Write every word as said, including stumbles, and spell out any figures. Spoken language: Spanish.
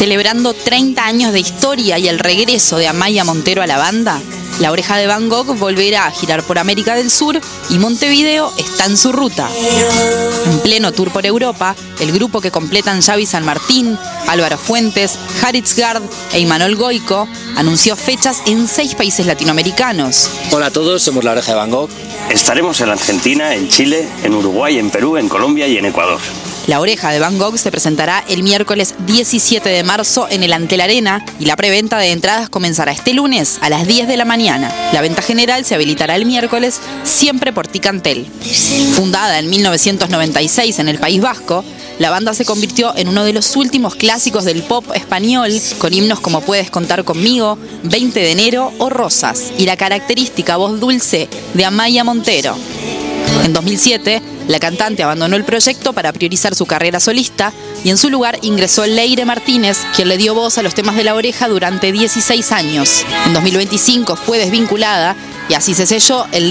Celebrando treinta años de historia y el regreso de Amaia Montero a la banda, La Oreja de Van Gogh volverá a girar por América del Sur y Montevideo está en su ruta. En pleno tour por Europa, el grupo que completan Xavi San Martín, Álvaro Fuentes, Haritz Gard e Imanol Goico anunció fechas en seis países latinoamericanos. Hola a todos, somos La Oreja de Van Gogh. Estaremos en Argentina, en Chile, en Uruguay, en Perú, en Colombia y en Ecuador. La Oreja de Van Gogh se presentará el miércoles diecisiete de marzo en el Antel Arena y la preventa de entradas comenzará este lunes a las diez de la mañana. La venta general se habilitará el miércoles, siempre por Ticantel. Fundada en mil novecientos noventa y seis en el País Vasco, la banda se convirtió en uno de los últimos clásicos del pop español, con himnos como Puedes contar conmigo, veinte de enero o Rosas, y la característica voz dulce de Amaia Montero. En dos mil siete, la cantante abandonó el proyecto para priorizar su carrera solista y en su lugar ingresó Leire Martínez, quien le dio voz a los temas de La Oreja durante dieciséis años. En dos mil veinticinco fue desvinculada y así se selló el